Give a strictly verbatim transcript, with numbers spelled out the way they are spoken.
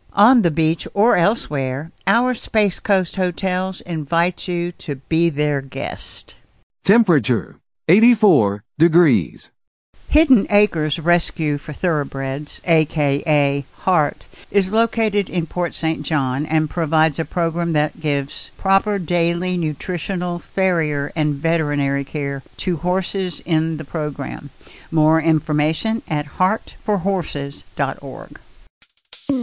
On the beach or elsewhere, our Space Coast hotels invite you to be their guest. Temperature eighty-four degrees. Hidden Acres Rescue for Thoroughbreds, aka HART, is located in Port Saint John and provides a program that gives proper daily nutritional, farrier, and veterinary care to horses in the program. More information at heart for horses dot org.